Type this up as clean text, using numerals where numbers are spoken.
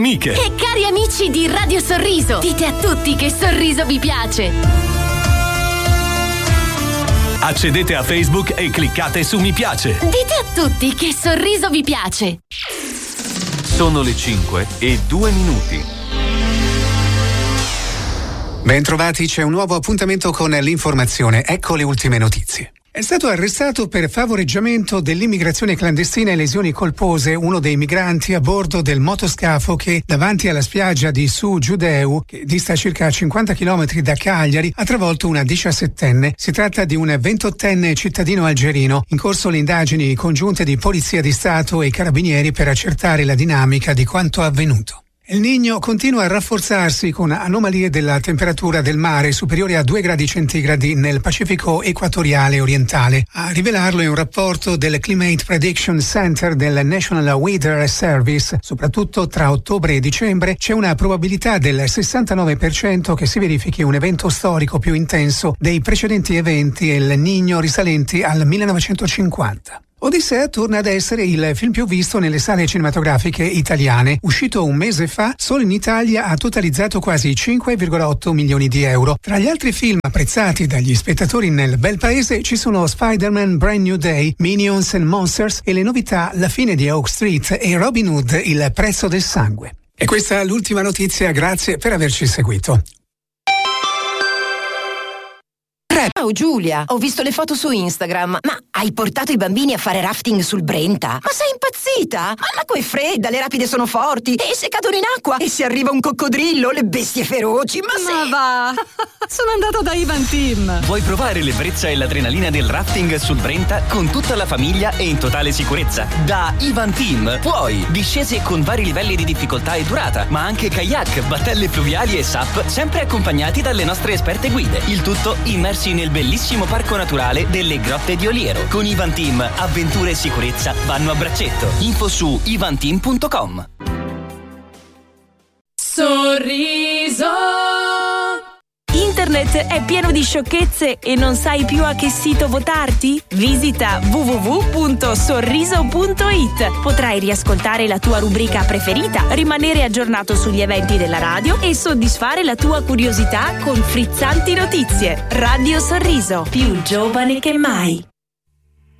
amiche e cari amici di Radio Sorriso. Dite a tutti che Sorriso vi piace. Accedete a Facebook e cliccate su mi piace. Dite a tutti che Sorriso vi piace. Sono le 5:02. Bentrovati, c'è un nuovo appuntamento con l'informazione. Ecco le ultime notizie. È stato arrestato per favoreggiamento dell'immigrazione clandestina e lesioni colpose uno dei migranti a bordo del motoscafo che, davanti alla spiaggia di Su Giudeu, che dista circa 50 km da Cagliari, ha travolto una 17enne. Si tratta di un 28enne cittadino algerino. In corso le indagini congiunte di Polizia di Stato e Carabinieri per accertare la dinamica di quanto avvenuto. Il Niño continua a rafforzarsi con anomalie della temperatura del mare superiori a 2 gradi centigradi nel Pacifico equatoriale orientale. A rivelarlo è un rapporto del Climate Prediction Center del National Weather Service. Soprattutto tra ottobre e dicembre c'è una probabilità del 69% che si verifichi un evento storico più intenso dei precedenti eventi El Niño risalenti al 1950. Odissea torna ad essere il film più visto nelle sale cinematografiche italiane. Uscito un mese fa, solo in Italia ha totalizzato quasi 5,8 milioni di euro. Tra gli altri film apprezzati dagli spettatori nel bel paese ci sono Spider-Man Brand New Day, Minions and Monsters e le novità La fine di Oak Street e Robin Hood, Il prezzo del sangue. E questa è l'ultima notizia, grazie per averci seguito. Ciao Giulia, ho visto le foto su Instagram, ma hai portato i bambini a fare rafting sul Brenta? Ma sei impazzita? Ma l'acqua è fredda, le rapide sono forti e se cadono in acqua e se arriva un coccodrillo, le bestie feroci, Ma va! Sono andata da Ivan Team! Vuoi provare l'ebbrezza e l'adrenalina del rafting sul Brenta con tutta la famiglia e in totale sicurezza? Da Ivan Team puoi! Discese con vari livelli di difficoltà e durata, ma anche kayak, battelle fluviali e SUP, sempre accompagnati dalle nostre esperte guide. Il tutto immersi nel bellissimo parco naturale delle Grotte di Oliero. Con Ivan Team, avventure e sicurezza vanno a braccetto. Info su ivanteam.com. Sorriso. Internet è pieno di sciocchezze e non sai più a che sito votarti? Visita www.sorriso.it. Potrai riascoltare la tua rubrica preferita, rimanere aggiornato sugli eventi della radio e soddisfare la tua curiosità con frizzanti notizie. Radio Sorriso, più giovane che mai.